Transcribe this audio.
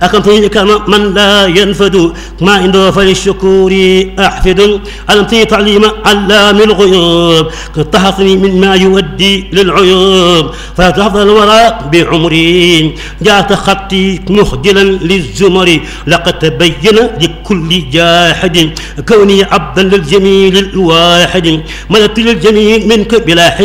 أكرمتني كما من لا ينفد ما عنده فللشكور أحفد علمتني تعليم علام الغيوب طهرتني مما يودي للعيوب فتحفظ الوراء بعمري جعلت خطي مخجلا للزمر لقد تبين لكل جاحد كوني عبدا للجميل الواحد ملكت للجميل منك بلا